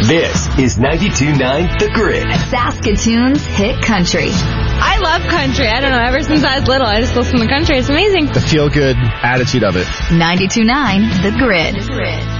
This is 92.9 The Grid. Saskatoon's hit country. I love country. I don't know. Ever since I was little, I just listen to country. It's amazing. The feel-good attitude of it. 92.9 The Grid.